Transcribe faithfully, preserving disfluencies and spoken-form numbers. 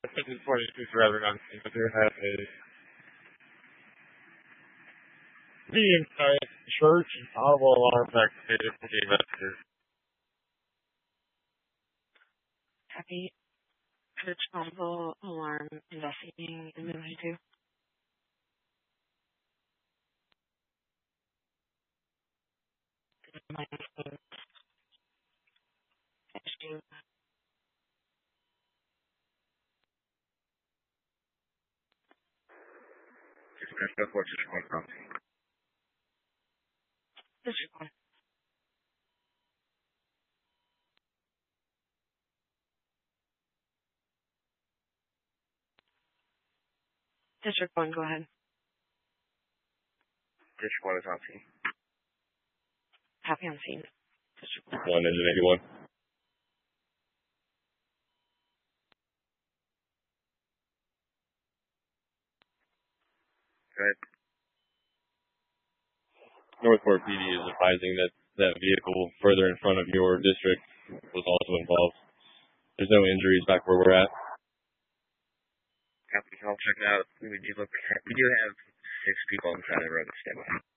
Section twenty-two is rather unseen, but there has a medium-sized church and audible alarms activated for the investigators. Happy church audible alarm investigating in the twenty-two. Issue. District one, District one, from. District one. District one, go ahead. District one is on scene. Happy on scene. District one. One, engine eighty-one. Right. Northport P D is advising that that vehicle further in front of your district was also involved. There's no injuries back where we're at. Copy. I'll check it out. We do look. We do have six people on the side of the road that stand by.